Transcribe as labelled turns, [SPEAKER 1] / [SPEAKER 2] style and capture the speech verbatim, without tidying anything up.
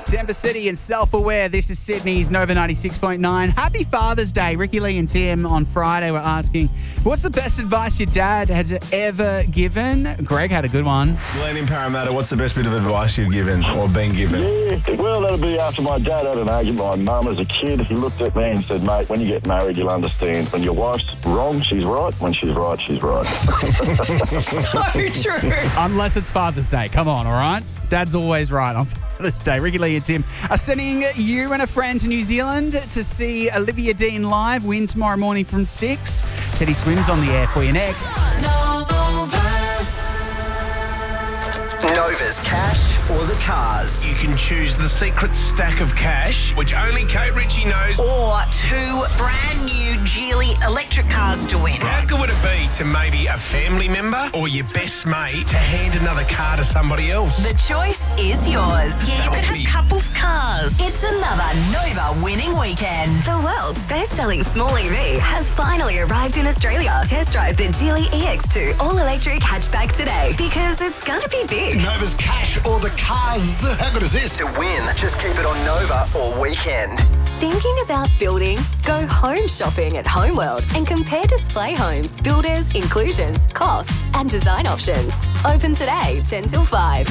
[SPEAKER 1] Denver City and Self-Aware. This is Sydney's Nova ninety-six point nine. Happy Father's Day. Ricky Lee and Tim on Friday were asking, what's the best advice your dad has ever given? Greg had a good one.
[SPEAKER 2] Glenn in Parramatta, what's the best bit of advice you've given or been given?
[SPEAKER 3] Yeah, well, that'll be after my dad had an argument with my mum as a kid. He looked at me and said, mate, when you get married, you'll understand. When your wife's wrong, she's right. When she's right, she's right.
[SPEAKER 4] So true.
[SPEAKER 1] Unless it's Father's Day. Come on, all right? Dad's always right on Father's Day. Ricky Lee and Tim are sending you and a friend to New Zealand to see Olivia Dean live. Win tomorrow morning from six. Teddy Swims on the air for you next.
[SPEAKER 5] Nova's cash or the cars.
[SPEAKER 6] You can choose the secret stack of cash, which only Kate Ritchie knows.
[SPEAKER 4] Or two brand new Geely electric cars to win.
[SPEAKER 6] How good would it be to maybe a family member or your best mate to hand another car to somebody else?
[SPEAKER 4] The choice is yours. Yeah, you
[SPEAKER 6] That
[SPEAKER 4] could
[SPEAKER 6] would
[SPEAKER 4] have
[SPEAKER 6] be-
[SPEAKER 4] couples cars.
[SPEAKER 7] It's another Nova winning weekend. The world's best-selling small E V has finally arrived in Australia. Test drive the Geely E X two all-electric hatchback today because it's gonna be big.
[SPEAKER 8] Nova's cash or the cars. How good is this?
[SPEAKER 5] To win, just keep it on Nova all weekend.
[SPEAKER 7] Thinking about building? Go home shopping at Homeworld and compare display homes, builders, inclusions, costs, and design options. Open today, ten till five.